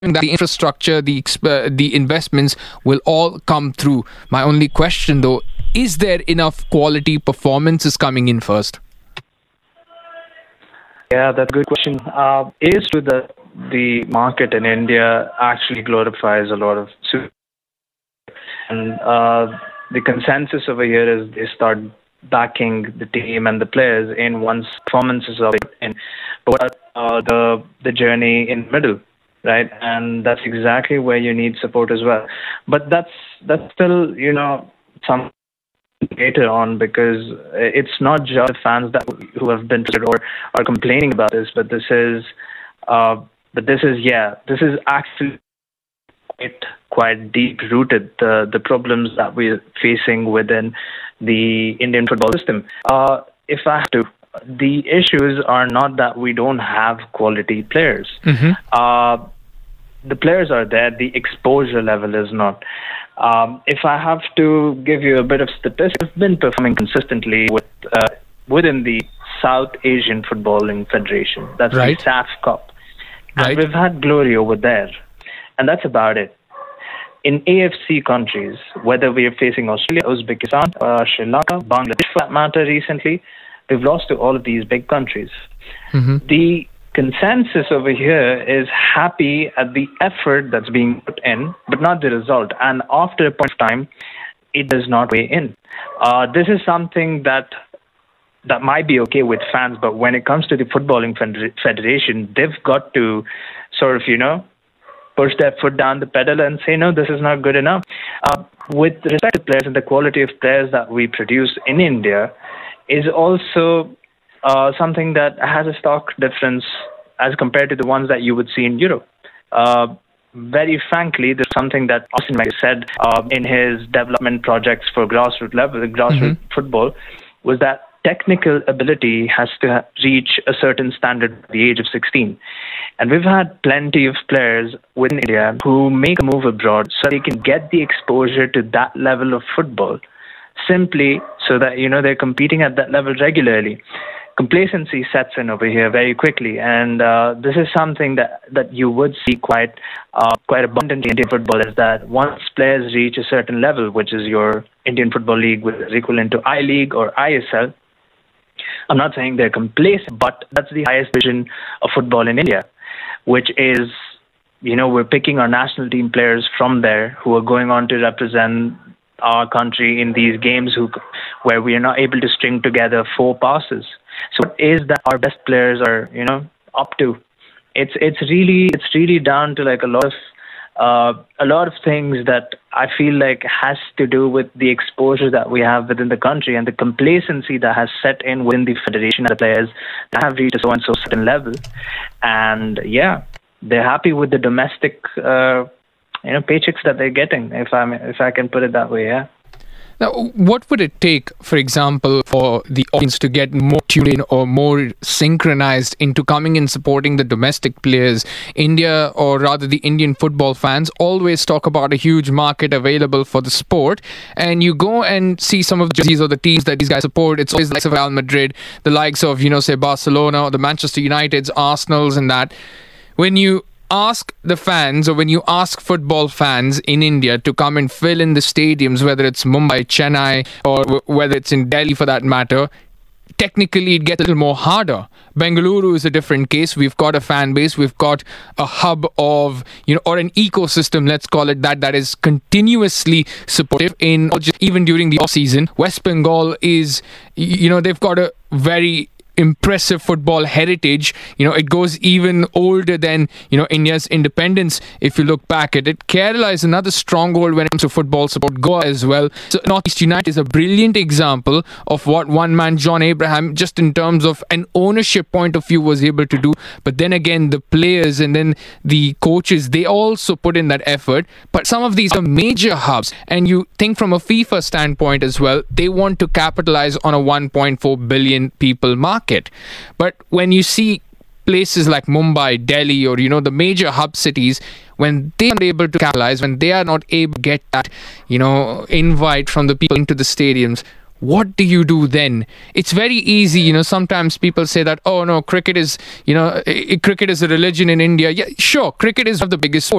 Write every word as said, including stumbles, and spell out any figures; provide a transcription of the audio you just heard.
that the infrastructure, the exp- uh, the investments will all come through. My only question, though, is there enough quality performances coming in first? Yeah, that's a good question. Uh, it is true that the market in India actually glorifies a lot of super, and uh, the consensus over here is they start backing the team and the players in once performances are in, but what are, uh, the the journey in the middle, right? And that's exactly where you need support as well. But that's that's still, you know, some later on, because it's not just fans that who have been frustrated or are complaining about this, but this is uh, but this is yeah this is actually quite quite deep rooted, the the problems that we're facing within the Indian football system. Uh, if I have to, the issues are not that we don't have quality players. Mm-hmm. Uh, the players are there, the exposure level is not. Um, if I have to give you a bit of statistics, we've been performing consistently with uh, within the South Asian Footballing Federation. That's Right. the S A F Cup. And Right. we've had glory over there. And that's about it. In A F C countries, whether we are facing Australia, Uzbekistan, uh, Sri Lanka, Bangladesh for that matter recently, we've lost to all of these big countries. Mm-hmm. The consensus over here is happy at the effort that's being put in, but not the result. And after a point of time, it does not weigh in. Uh, this is something that that might be okay with fans, but when it comes to the footballing feder- federation, they've got to sort of, you know, push their foot down the pedal and say, no, this is not good enough. Uh, with respect to players and the quality of players that we produce in India is also uh, something that has a stark difference as compared to the ones that you would see in Europe. Uh, very frankly, there's something that Austin Wenger said uh, in his development projects for grassroots level, grassroots Mm-hmm. football, was that technical ability has to ha- reach a certain standard at the age of sixteen. And we've had plenty of players within India who make a move abroad so they can get the exposure to that level of football, simply so that, you know, they're competing at that level regularly. Complacency sets in over here very quickly, and uh, this is something that, that you would see quite uh, quite abundantly in Indian football, is that once players reach a certain level, which is your Indian Football League, which is equivalent to I League or I S L, I'm not saying they're complacent, but that's the highest division of football in India, which is, you know, we're picking our national team players from there who are going on to represent our country in these games who, where we are not able to string together four passes. So what is that our best players are, you know, up to? It's it's really it's really down to like a lot of uh, a lot of things that I feel like has to do with the exposure that we have within the country and the complacency that has set in within the federation and the players that have reached a so and so certain level. And yeah, they're happy with the domestic uh, you know paychecks that they're getting, if I if I can put it that way. Yeah. Now, what would it take, for example, for the audience to get more tuned in or more synchronized into coming and supporting the domestic players? India, or rather the Indian football fans, always talk about a huge market available for the sport. And you go and see some of the jerseys or the teams that these guys support. It's always the likes of Real Madrid, the likes of, you know, say Barcelona or the Manchester Uniteds, Arsenals and that. When you ask the fans, or when you ask football fans in India to come and fill in the stadiums, whether it's Mumbai, Chennai, or w- whether it's in Delhi for that matter, technically it gets a little more harder. Bengaluru is a different case. We've got a fan base, we've got a hub of, you know, or an ecosystem, let's call it that, that is continuously supportive in even during the off season. West Bengal is, you know, they've got a very impressive football heritage. You know, it goes even older than, you know, India's independence if you look back at it. Kerala is another stronghold when it comes to football support. Goa as well. So Northeast United is a brilliant example of what one man John Abraham, just in terms of an ownership point of view, was able to do. But then again, the players and then the coaches, they also put in that effort. But some of these are major hubs, and you think from a FIFA standpoint as well, they want to capitalize on a one point four billion people market. But when you see places like Mumbai, Delhi, or, you know, the major hub cities, when they are not able to capitalize, when they are not able to get that, you know, invite from the people into the stadiums, what do you do then? It's very easy, you know, sometimes people say that, oh no, cricket is, you know, i- i- cricket is a religion in India. Yeah, sure, cricket is one of the biggest sports.